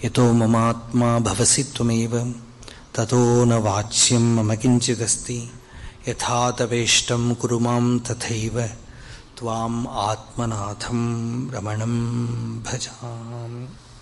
யதோ மமாத்மா பவசி த்வமேவ ததோ ந வாச்யம் மம கிஞ்சிதஸ்தி யதா தவேஷ்டம் குரு மாம் ததைவ த்வாம் ஆத்மநாதம் ரமணம் பஜாமி.